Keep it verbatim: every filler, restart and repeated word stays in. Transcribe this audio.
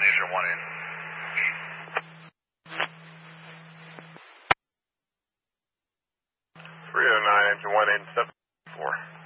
engine one in. three oh nine, engine one in, seven four.